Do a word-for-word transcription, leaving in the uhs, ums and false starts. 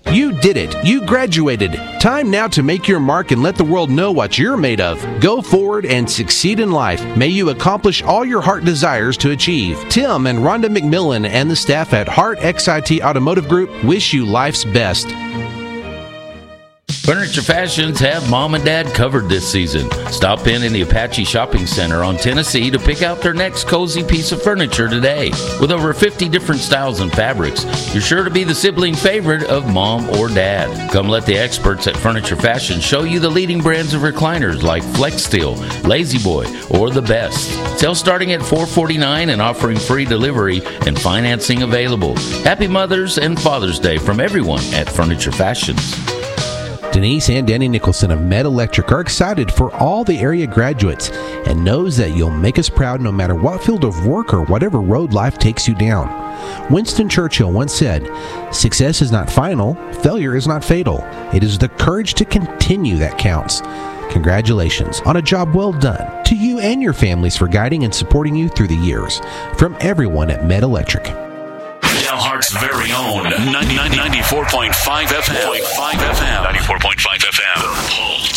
You did it. You graduated. Time now to make your mark and let the world know what you're made of. Go forward and succeed in life. May you accomplish all your heart desires to achieve. Tim and Rhonda McMillan and the staff at Hart X I T Automotive Group wish you life's best. Furniture Fashions have Mom and Dad covered this season. Stop in in the Apache Shopping Center on Tennessee to pick out their next cozy piece of furniture today. With over fifty different styles and fabrics, you're sure to be the sibling favorite of Mom or Dad. Come let the experts at Furniture Fashion show you the leading brands of recliners like FlexSteel, Lazy Boy, or The Best. Sales starting at four hundred forty-nine dollars and offering free delivery and financing available. Happy Mother's and Father's Day from everyone at Furniture Fashions. Denise and Danny Nicholson of Med Electric are excited for all the area graduates and knows that you'll make us proud no matter what field of work or whatever road life takes you down. Winston Churchill once said, "Success is not final, failure is not fatal. It is the courage to continue that counts." Congratulations on a job well done to you and your families for guiding and supporting you through the years. From everyone at Med Electric. Heart's very own ninety-four point five F M. ninety-four point five F M. The Pulse.